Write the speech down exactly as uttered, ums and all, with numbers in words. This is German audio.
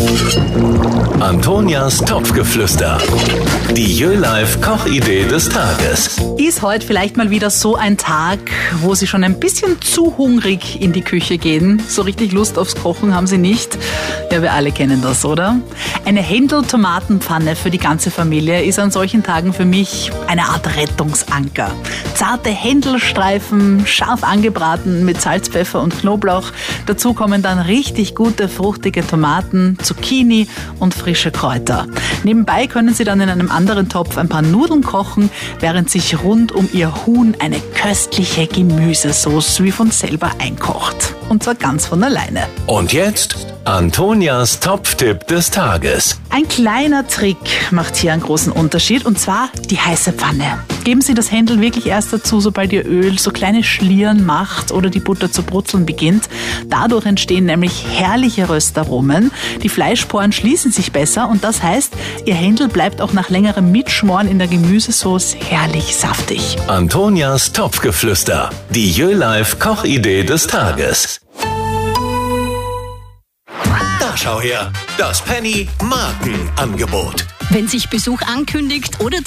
Antonias Topfgeflüster. Die Jö-Life Kochidee des Tages. Ist heute vielleicht mal wieder so ein Tag, wo Sie schon ein bisschen zu hungrig in die Küche gehen? So richtig Lust aufs Kochen haben Sie nicht? Ja, wir alle kennen das, oder? Eine Händel-Tomatenpfanne für die ganze Familie ist an solchen Tagen für mich eine Art Rettungsanker. Zarte Händelstreifen, scharf angebraten mit Salz, Pfeffer und Knoblauch. Dazu kommen dann richtig gute, fruchtige Tomaten, Zucchini und frische Kräuter. Nebenbei können Sie dann in einem anderen Topf ein paar Nudeln kochen, während sich rund um Ihr Huhn eine köstliche Gemüsesauce wie von selber einkocht. Und zwar ganz von alleine. Und jetzt Antonias Topftipp des Tages. Ein kleiner Trick macht hier einen großen Unterschied, und zwar die heiße Pfanne. Geben Sie das Händel wirklich erst dazu, sobald Ihr Öl so kleine Schlieren macht oder die Butter zu brutzeln beginnt. Dadurch entstehen nämlich herrliche Röstaromen. Die Fleischporen schließen sich besser und das heißt, Ihr Händel bleibt auch nach längerem Mitschmoren in der Gemüsesauce herrlich saftig. Antonias Topfgeflüster. Die Jö-Life Kochidee des Tages. Da schau her, das Penny Markenangebot. Wenn sich Besuch ankündigt oder